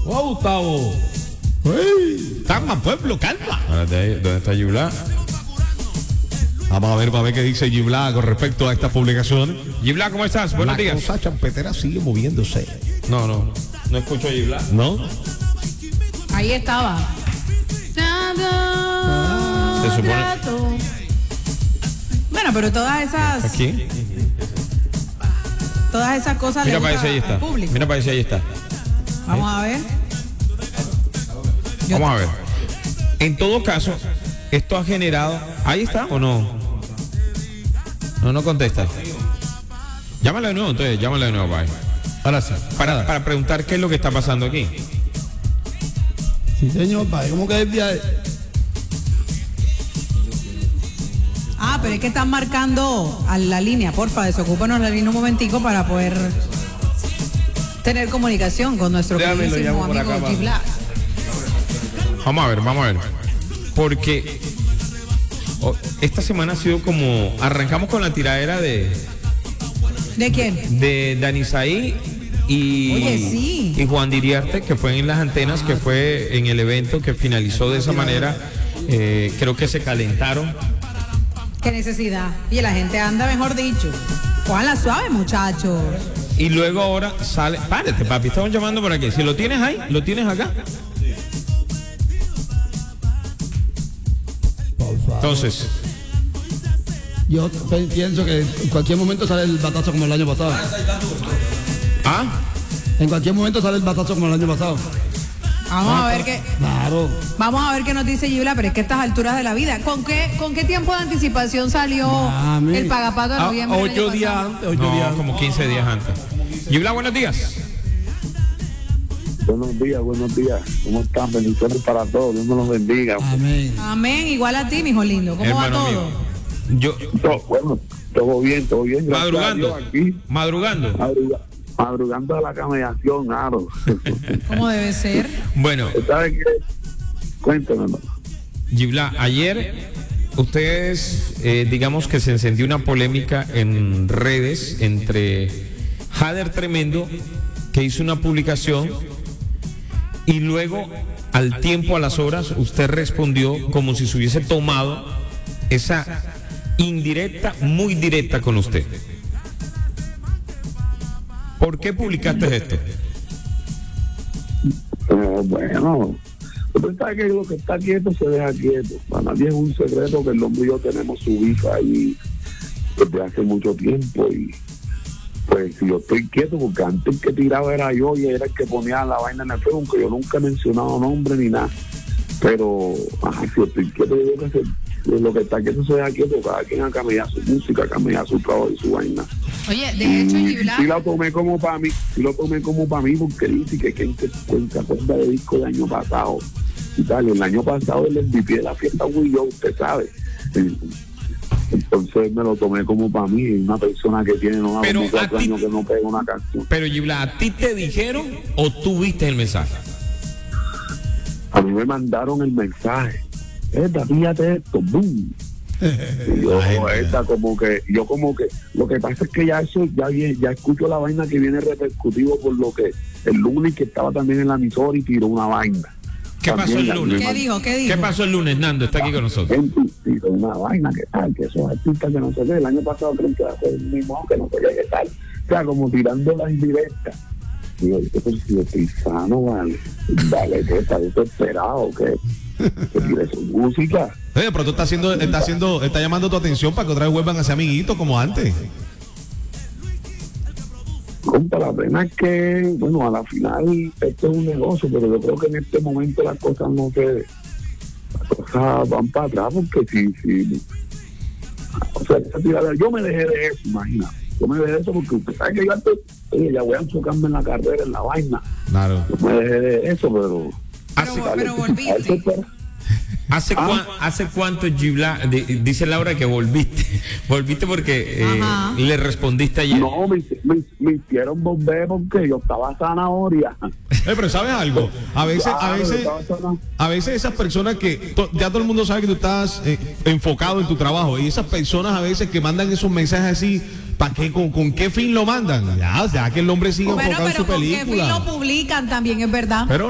Oh, Gustavo. ¡Uy! Calma, pueblo, calma. ¿Dónde está Yubla? Vamos a ver qué dice Gibla con respecto a esta publicación. Yubla, ¿cómo estás? Buenos días. La cosa champetera sigue moviéndose. No escucho a Yubla. ¿No? Ahí estaba. Se supone. Bueno, pero todas esas. Aquí. Todas esas cosas. Mira le para gusta ahí está. al público. Mira para ahí está. Vamos a ver. Vamos a ver. En todo caso, esto ha generado. ¿Ahí está o no? No contesta. Llámala de nuevo, entonces, llámala de nuevo, bye. Ahora sí. Para preguntar qué es lo que está pasando aquí. Sí, señor, padre, ¿cómo que es viaje? Pero es que están marcando a la línea. Porfa, desocúpanos la línea un momentico para poder tener comunicación con nuestro queridísimo amigo Gibla. Vamos a ver. Porque esta semana ha sido como. Arrancamos con la tiradera de ¿De quién? de Danisaí y, Oye, sí. y Juan Diriarte, que fue en las antenas, que fue en el evento que finalizó de esa manera. Creo que se calentaron. ¿Qué necesidad? Y la gente anda, mejor dicho. Ojalá suave, muchachos. Y luego ahora sale. Párate, papi, estamos llamando por aquí. Si lo tienes ahí, lo tienes acá. Entonces, Yo pienso que en cualquier momento sale el batazo como el año pasado. En cualquier momento sale el batazo como el año pasado. Vamos a ver qué. Claro. Vamos a ver qué nos dice Gibla, pero es que a estas alturas de la vida, ¿con qué tiempo de anticipación salió Mami. el pagapato de noviembre? del año 8 días pasado? antes, 8 días no, antes. como 15 días antes. Yubla, buenos días. Buenos días. ¿Cómo están? Bendiciones para todos. Dios me los bendiga. Amén. Amén, igual a ti, mijo lindo. ¿Cómo va Hermano todo? mío. Yo, Bueno, todo bien. Gracias madrugando. a Dios aquí. Madrugando a la camellación, claro. ¿Cómo debe ser? Bueno, ¿Sabes qué? Cuéntame, hermano. Yubla, ayer ustedes, digamos que se encendió una polémica en redes entre Jader Tremendo, que hizo una publicación, y luego, al tiempo, a las horas, usted respondió como si se hubiese tomado esa indirecta, muy directa con usted. ¿Por qué publicaste esto? Bueno, usted sabe que lo que está quieto se deja quieto. Para nadie es un secreto que el hombre y yo tenemos su hija ahí desde hace mucho tiempo. Y pues si yo estoy quieto, porque antes el que tiraba era yo y era el que ponía la vaina en el fuego, aunque yo nunca he mencionado nombre ni nada. Pero si yo estoy quieto, yo creo que lo que está quieto se deja quieto. Cada quien acá me da su música, acá me da su trabajo y su vaina. Oye, de hecho, Gibla. Sí lo tomé como para mí, porque dice que quien se acuerda de disco del año pasado y tal. El año pasado el MVP de la fiesta fui yo, usted sabe. Entonces me lo tomé como para mí, una persona que tiene no Pero 4 a ti- años que no pega una canción. Pero Yubla, ¿a ti te dijeron o tú viste el mensaje? A mí me mandaron el mensaje. Fíjate esto, boom. Y yo como que, lo que pasa es que ya escucho la vaina que viene repercutivo por lo que el lunes que estaba también en la emisora y tiró una vaina. ¿Qué pasó el lunes? ¿Qué dijo? ¿Qué pasó el lunes? Nando está aquí con nosotros. Tiró una vaina que tal, que esos artistas que no sé qué, el año pasado creo que va a ser el mismo, que no sé qué tal. O sea, como tirando las indirectas. Y yo dije, pues si yo estoy sano, vale, que está desesperado, que tire su música. Oye, pero tú está llamando tu atención para que otra vez vuelvan a ser amiguitos como antes. Compa, la pena es que, bueno, a la final esto es un negocio, pero yo creo que en este momento las cosas van para atrás, porque si o sea, yo me dejé de eso, imagínate. Yo me dejé de eso porque usted sabe que yo antes, ya voy a enfocarme en la carrera, en la vaina. Claro. Yo me dejé de eso, pero Pero volviste. ¿Hace cuánto, Gibla, dice Laura que volviste? Volviste porque le respondiste ayer. no, me hicieron volver porque yo estaba zanahoria. Pero ¿sabes algo? A veces esas personas que ya todo el mundo sabe que tú estás enfocado en tu trabajo, y esas personas a veces que mandan esos mensajes así, ¿para qué? ¿Con qué fin lo mandan? Ya que el hombre sigue Bueno, enfocado en pero su con qué película. fin lo publican también, es verdad. Pero